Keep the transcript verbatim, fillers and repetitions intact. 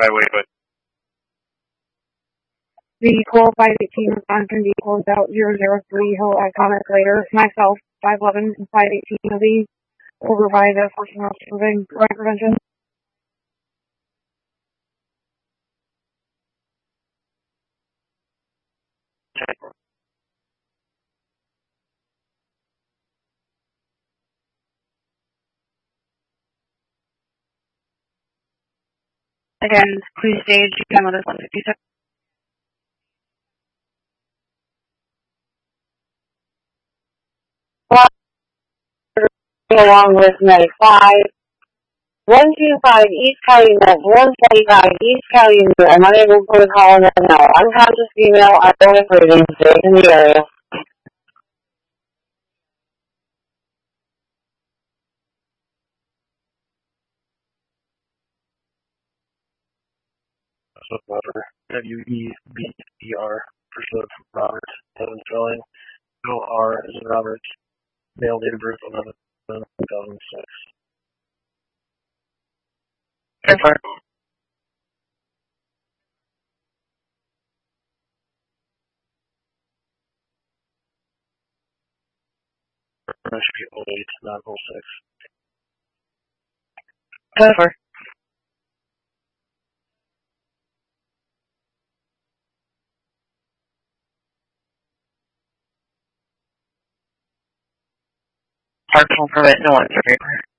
highway, but Vehicle five eighteen Wisconsin vehicles out zero zero three Hill Iconic later. Myself, five eleven and five eighteen will be over by the Fortune House Moving Crime Prevention. Again, please stage time with us one fifty-seven. Along with ninety-five. one two five East Calumet, one forty-five East Calumet. I'm unable to put a call in right now. Unconscious female, I don't agree today in the area. Subletter W E B E R Pursuit Robert Evan Spelling. No R is in Robert. Male date of birth eleven two thousand six. Confirm. That should be oh eight, not oh six. Cover. Hard call for it, no answer paper.